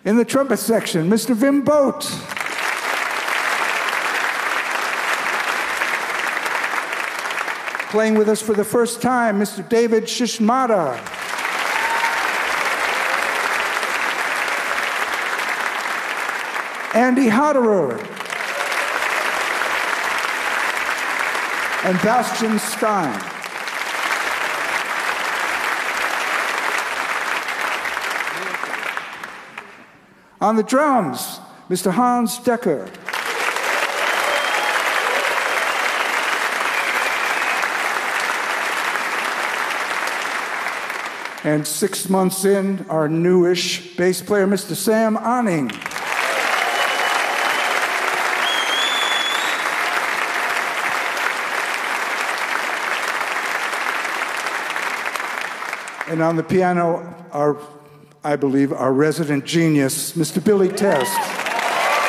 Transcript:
In the trumpet section, Mr. Wim Boot. Playing with us for the first time, Mr. David Shishmata. Andy Hodderer. And Bastian Stein. On the drums, Mr. Hans Decker. And 6 months in, our newish bass player, Mr. Sam Anning. And on the piano, I believe, our resident genius, Mr. Billy Test.